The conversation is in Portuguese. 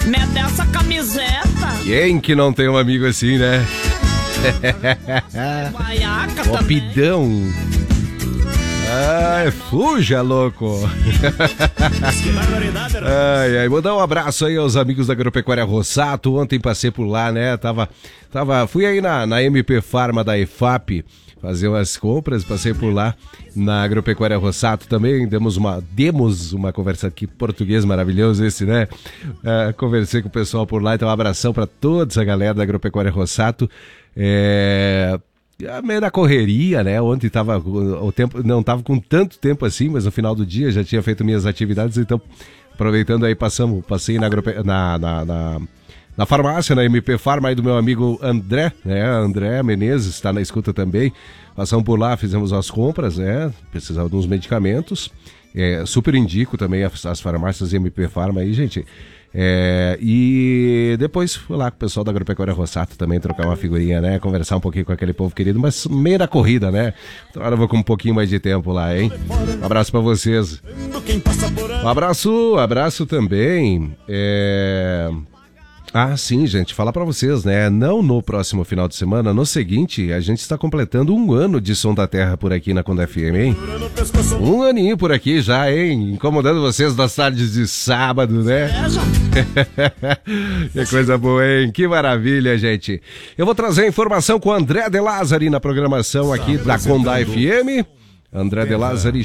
Mete essa camiseta. Quem que não tem um amigo assim, né? Guaiaca Ó, também. Pidão. Ai, fuja, louco. Que barbaridade, Ai, vou dar um abraço aí aos amigos da Agropecuária Rossato. Ontem passei por lá, né? Fui aí na MP Farma da EFAP fazer umas compras, passei por lá na Agropecuária Rossato também, demos uma conversa aqui, português maravilhoso esse, né? Conversei com o pessoal por lá, então um abração para toda essa galera da Agropecuária Rossato. Meio na correria, né? Ontem o tempo não tava com tanto tempo assim, mas no final do dia já tinha feito minhas atividades, então aproveitando aí passei na farmácia, na MP Farma aí do meu amigo André, né? André Menezes está na escuta também. Passamos por lá, fizemos as compras, né? Precisava de uns medicamentos. Super indico também as farmácias MP Farma aí, gente. E depois fui lá com o pessoal da Agropecuária Rossato também trocar uma figurinha, né? Conversar um pouquinho com aquele povo querido, mas meio da corrida, né? Outra hora eu vou com um pouquinho mais de tempo lá, hein? Um abraço pra vocês. Um abraço também. Sim, gente, falar pra vocês, né? Não no próximo final de semana, no seguinte, a gente está completando 1 ano de Som da Terra por aqui na Conda FM, hein? 1 aninho por aqui já, hein? Incomodando vocês nas tardes de sábado, né? Que coisa boa, hein? Que maravilha, gente. Eu vou trazer a informação com o André De Lázari na programação aqui da Conda FM. André De Lázari